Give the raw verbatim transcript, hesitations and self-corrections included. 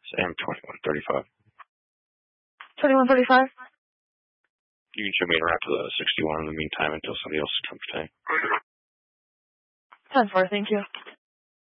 Sam twenty-one thirty-five. twenty-one thirty-five? You can show me around to the sixty-one in the meantime until somebody else comes today. ten four, thank you.